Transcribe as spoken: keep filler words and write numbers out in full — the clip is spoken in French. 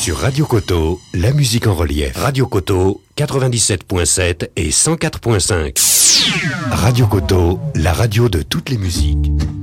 Sur Radio Koto, la musique en relief. Radio Koto, quatre-vingt-dix-sept virgule sept et cent quatre virgule cinq. Radio Koto, la radio de toutes les musiques.